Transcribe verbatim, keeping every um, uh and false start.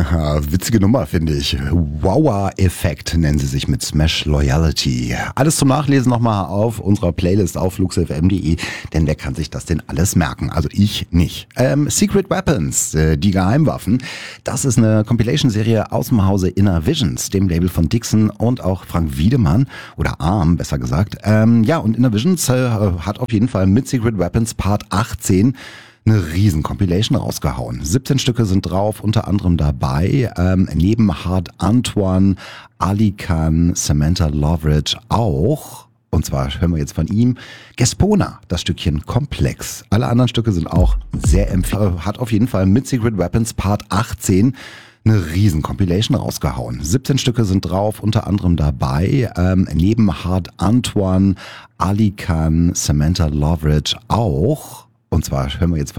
Witzige Nummer, finde ich. Wower-Effekt nennen sie sich mit Smash Loyalty. Alles zum Nachlesen nochmal auf unserer Playlist auf fluxfm punkt de, denn wer kann sich das denn alles merken? Also ich nicht. Ähm, Secret Weapons, äh, die Geheimwaffen, das ist eine Compilation-Serie aus dem Hause Inner Visions, dem Label von Dixon und auch Frank Wiedemann, oder Arm besser gesagt. Ähm, ja, und Inner Visions äh, hat auf jeden Fall mit Secret Weapons Part achtzehn eine riesen Compilation rausgehauen. siebzehn Stücke sind drauf, unter anderem dabei, ähm, neben Hard Antoine, Ali Khan, Samantha Loveridge auch, und zwar hören wir jetzt von ihm, Gespona, das Stückchen Komplex. Alle anderen Stücke sind auch sehr empfehlenswert, hat auf jeden Fall mit Secret Weapons Part achtzehn eine riesen Compilation rausgehauen. siebzehn Stücke sind drauf, unter anderem dabei, ähm, neben Hard Antoine, Ali Khan, Samantha Loveridge auch, und zwar hören wir jetzt von